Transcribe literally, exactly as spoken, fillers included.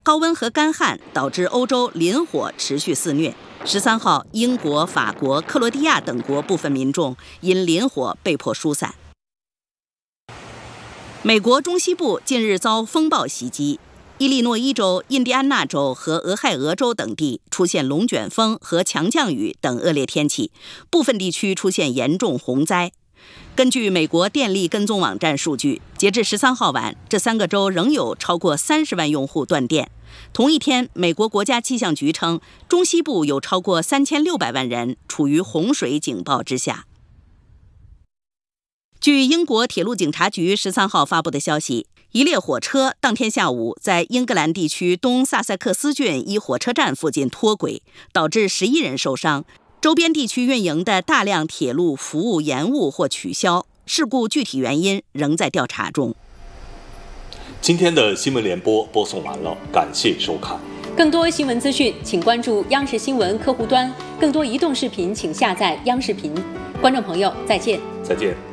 高温和干旱导致欧洲林火持续肆虐。十三号，英国、法国、克罗地亚等国部分民众因林火被迫疏散。美国中西部近日遭风暴袭击，伊利诺伊州、印第安纳州和俄亥俄州等地出现龙卷风和强降雨等恶劣天气，部分地区出现严重洪灾。根据美国电力跟踪网站数据，截至十三号晚，这三个州仍有超过三十万用户断电。同一天，美国国家气象局称，中西部有超过三千六百万人处于洪水警报之下。据英国铁路警察局十三号发布的消息，一列火车当天下午在英格兰地区东萨塞克斯郡一火车站附近脱轨，导致十一人受伤。周边地区运营的大量铁路服务延误或取消，事故具体原因仍在调查中。 今天的新闻联播播送完了，感谢收看。 更多新闻资讯，请关注央视新闻客户端。更多移动视频，请下载央视频。观众朋友，再见。 再见。